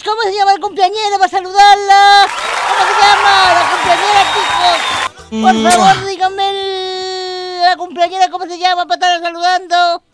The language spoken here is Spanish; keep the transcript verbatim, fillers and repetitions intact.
¿cómo se llama el cumpleañero para saludarla? ¿Cómo se llama? La cumpleañera, chicos. Por favor, díganme el- la cumpleañera, ¿cómo se llama para estarla saludando?